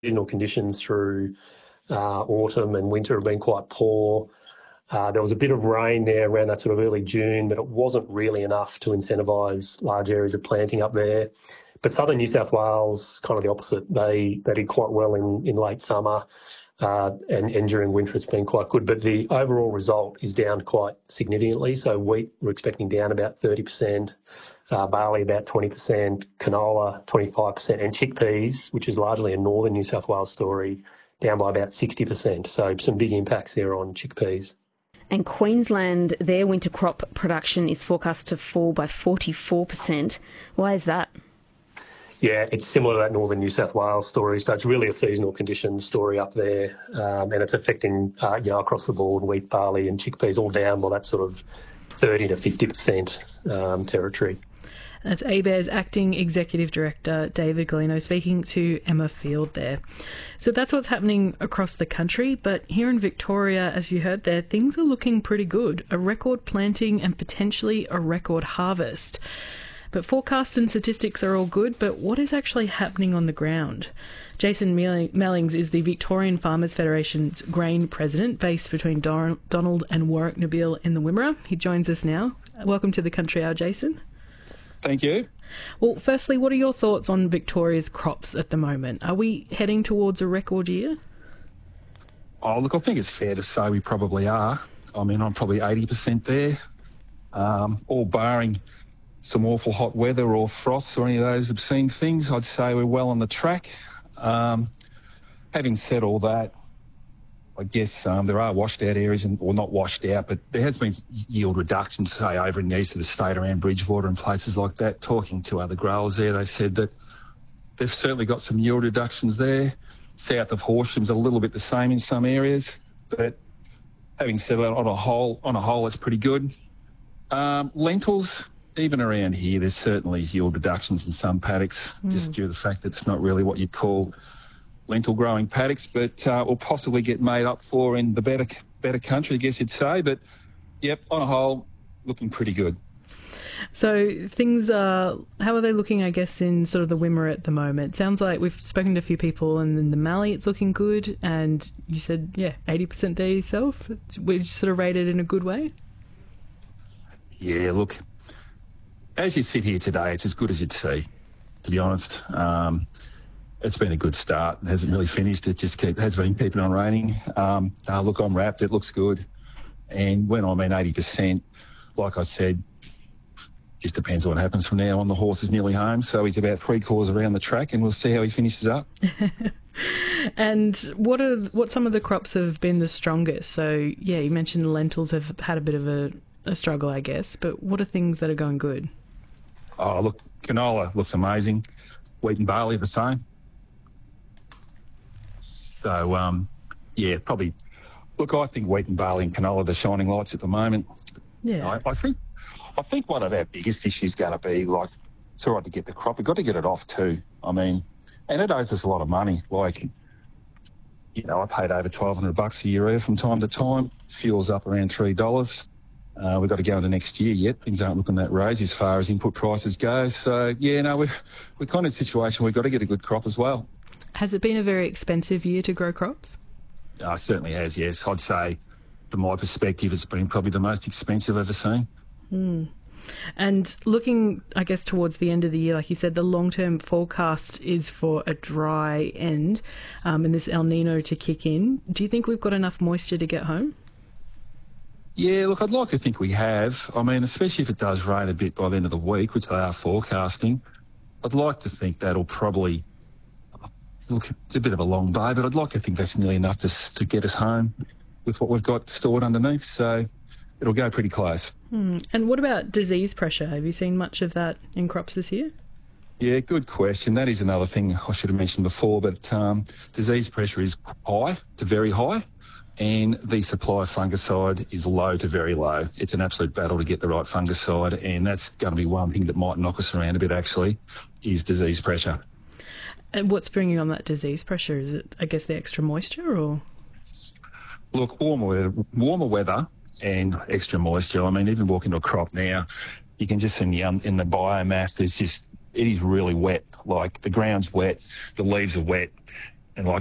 seasonal conditions through autumn and winter have been quite poor. There was a bit of rain there around that sort of early June, but it wasn't really enough to incentivise large areas of planting up there. But southern New South Wales, kind of the opposite. They did quite well in late summer, and during winter it's been quite good. But the overall result is down quite significantly. So wheat we're expecting down about 30%, barley about 20%, canola 25%, and chickpeas, which is largely a northern New South Wales story, down by about 60%. So some big impacts there on chickpeas. And Queensland, their winter crop production is forecast to fall by 44%. Why is that? Yeah, it's similar to that northern New South Wales story. So it's really a seasonal conditions story up there, and it's affecting across the board, wheat, barley and chickpeas all down by that sort of 30 to 50% territory. That's ABARES Acting Executive Director David Galino speaking to Emma Field there. So that's what's happening across the country, but here in Victoria, as you heard there, things are looking pretty good. A record planting and potentially a record harvest. But forecasts and statistics are all good, but what is actually happening on the ground? Jason Mellings is the Victorian Farmers Federation's grain president, based between Donald and Warwick Nabil in the Wimmera. He joins us now. Welcome to the Country Hour, Jason. Thank you. Well, firstly, what are your thoughts on Victoria's crops at the moment? Are we heading towards a record year? Oh, look, I think it's fair to say we probably are. I mean, I'm probably 80% there, all barring some awful hot weather or frosts or any of those obscene things. I'd say we're well on the track. Having said all that, I guess there are washed out areas, or not washed out, but there has been yield reductions, say, over in the east of the state around Bridgewater and places like that. Talking to other growers there, they said that they've certainly got some yield reductions there. South of Horsham's a little bit the same in some areas, but having said that, on a whole, it's pretty good. Lentils, even around here, there's certainly yield reductions in some paddocks, just due to the fact that it's not really what you'd call lentil growing paddocks, but will possibly get made up for in the better country, I guess you'd say. But yep, on a whole, looking pretty good. So things are, how are they looking, I guess, in sort of the Wimmera at the moment? Sounds like we've spoken to a few people, and in the Mallee it's looking good, and you said, 80% there yourself. We've sort of rated in a good way? Yeah, look, as you sit here today, it's as good as you'd see, to be honest. It's been a good start. It hasn't really finished. It just has been keeping on raining. Look, I'm wrapped. It looks good. And when I mean 80%, like I said, just depends on what happens from now on. The horse is nearly home, so he's about 3/4 around the track, and we'll see how he finishes up. And what some of the crops have been the strongest? So, you mentioned the lentils have had a bit of a struggle, I guess, but what are things that are going good? Oh, look, canola looks amazing. Wheat and barley the same. So, probably. Look, I think wheat and barley and canola are the shining lights at the moment. Yeah. I think one of our biggest issues is going to be, like, it's all right to get the crop. We've got to get it off too. I mean, and it owes us a lot of money. Like, I paid over $1,200 a year from time to time. Fuel's up around $3. We've got to go into next year yet. Things aren't looking that rosy as far as input prices go. So, we're kind of in a situation where we've got to get a good crop as well. Has it been a very expensive year to grow crops? It certainly has, yes. I'd say, from my perspective, it's been probably the most expensive I've ever seen. And looking, I guess, towards the end of the year, like you said, the long-term forecast is for a dry end and this El Nino to kick in. Do you think we've got enough moisture to get home? Yeah, look, I'd like to think we have. I mean, especially if it does rain a bit by the end of the week, which they are forecasting, I'd like to think that'll probably... Look, it's a bit of a long day, but I'd like to think that's nearly enough to get us home with what we've got stored underneath. So it'll go pretty close. And what about disease pressure? Have you seen much of that in crops this year? Yeah, good question. That is another thing I should have mentioned before, but disease pressure is high to very high, and the supply of fungicide is low to very low. It's an absolute battle to get the right fungicide, and that's going to be one thing that might knock us around a bit, actually, is disease pressure. And what's bringing on that disease pressure? Is it, I guess, the extra moisture, or...? Look, warmer weather and extra moisture. I mean, even walking to a crop now, you can just see in the biomass, it is really wet. Like, the ground's wet, the leaves are wet, And like